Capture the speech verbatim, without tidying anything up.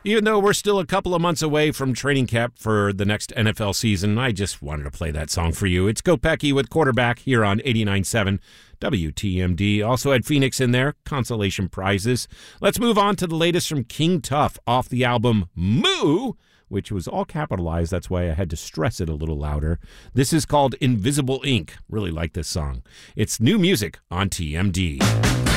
Even though we're still a couple of months away from training camp for the next N F L season, I just wanted to play that song for you. It's Kopecky with Quarterback here on eighty-nine point seven W T M D. Also had Phoenix in there, consolation prizes. Let's move on to the latest from King Tuff off the album Moo, which was all capitalized. That's why I had to stress it a little louder. This is called Invisible Ink. Really like this song. It's new music on T M D.